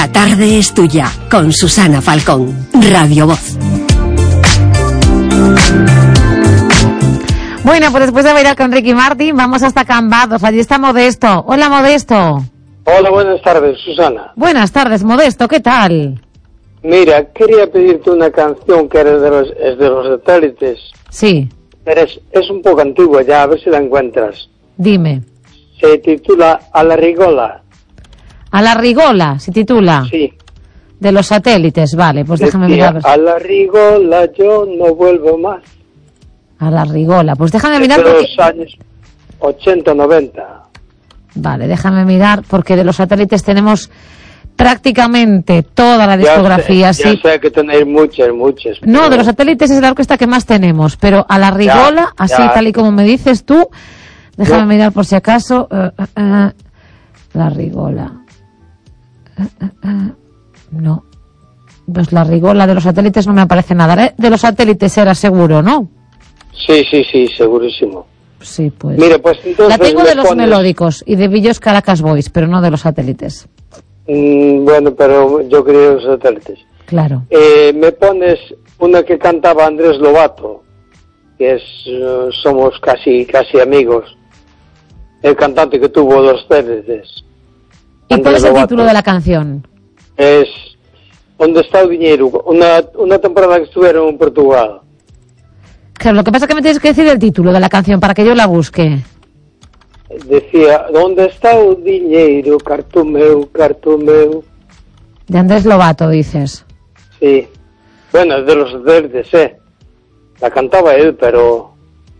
La tarde es tuya, con Susana Falcón, Radio Voz. Bueno, pues después de bailar con Ricky Martin, vamos hasta Cambados. Allí está Modesto. Hola, Modesto. Hola, buenas tardes, Susana. Buenas tardes, Modesto, ¿qué tal? Mira, quería pedirte una canción que es de los Satélites. Sí. Pero es un poco antigua ya, a ver si la encuentras. Dime. Se titula A la Rigola. A la Rigola, se titula. Sí. De los Satélites, vale, pues déjame mirar. A la Rigola yo no vuelvo más. A la Rigola, pues déjame mirar. De los años 80, 90. Vale, déjame mirar, porque de los Satélites tenemos prácticamente toda la discografía. Ya sé que tenéis muchas. Pero... No, de los Satélites es la orquesta que más tenemos, pero a la Rigola, así tal y como me dices tú, déjame mirar por si acaso. La Rigola. No. Pues la Rigola de los Satélites no me aparece nada. De los Satélites era seguro, ¿no? Sí, segurísimo. Sí, pues. Mire, pues entonces la tengo de los melódicos y de Villos Caracas Boys, pero no de los Satélites. Bueno, pero yo quería los Satélites. Claro. Me pones una que cantaba Andrés Lobato, que es somos casi amigos. El cantante que tuvo los Satélites. ¿Y cuál es el título de la canción? Es ¿Dónde está el dinero? Una temporada que estuvieron en Portugal. Claro, lo que pasa es que me tienes que decir el título de la canción para que yo la busque. Decía, ¿dónde está el dinero? Cartomeu. De Andrés Lobato, dices. Sí. Bueno, es de los Satélites, La cantaba él, pero...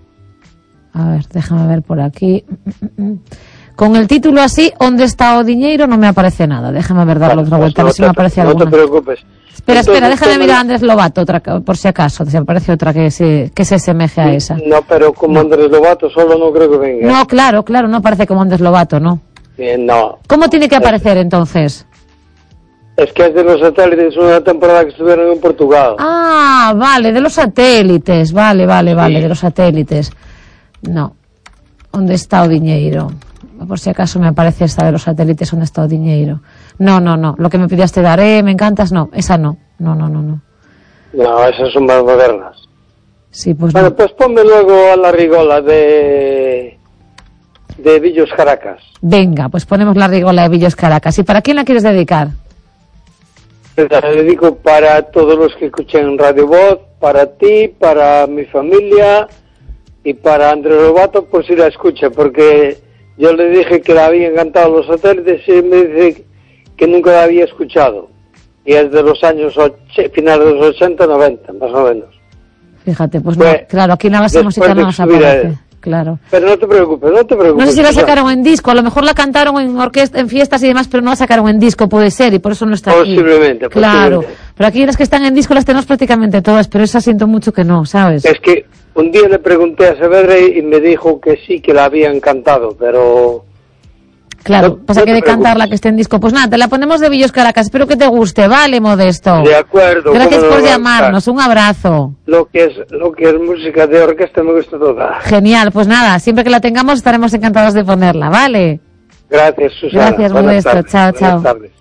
A ver, déjame ver por aquí. Con el título así, ¿dónde está o dinero? No me aparece nada. Déjame ver, darle otra vuelta, a ver si me aparece alguna. No te preocupes. Espera, déjame mirar a Andrés Lobato, otra, por si acaso, si aparece otra que se asemeje a esa. No, pero como Andrés Lobato solo no creo que venga. No, claro, no aparece como Andrés Lobato, ¿no? No. ¿Cómo tiene que aparecer entonces? Es que es de los Satélites, una temporada que estuvieron en Portugal. Ah, vale, de los Satélites, vale, de los Satélites. No, ¿dónde está o dinero? Por si acaso me aparece esta de los Satélites, ¿dónde está o dinero? No, lo que me pidas te daré, me encantas, no, esa no. No, esas son más modernas. Sí, pues bueno, no. pues ponme luego a la Rigola de Villos Caracas. Venga, pues ponemos la Rigola de Villos Caracas. ¿Y para quién la quieres dedicar? La dedico para todos los que escuchen Radio Voz, para ti, para mi familia y para Andrés Lobato, por si la escucha, porque yo le dije que la había encantado los Satélites y me dice que nunca la había escuchado. Y es de los años finales de los 80, 90, más o menos. Fíjate, pues no, claro, aquí en la base musical no nos aparece. Claro. Pero no te preocupes. No sé si la sacaron en disco, a lo mejor la cantaron en orquesta, en fiestas y demás, pero no la sacaron en disco, puede ser, y por eso no está aquí. Posiblemente. Claro, pero aquí las que están en disco las tenemos prácticamente todas, pero esa siento mucho que no, ¿sabes? Es que un día le pregunté a Saavedra y me dijo que sí, que la había encantado, pero... Claro, pasa que de cantar la que esté en disco. Pues nada, te la ponemos de Villos Caracas, espero que te guste, ¿vale, Modesto? De acuerdo. Gracias por llamarnos, un abrazo. Lo que es música de orquesta me gusta toda. Genial, pues nada, siempre que la tengamos estaremos encantados de ponerla, ¿vale? Gracias, Susana. Gracias, Modesto, chao. Buenas tardes.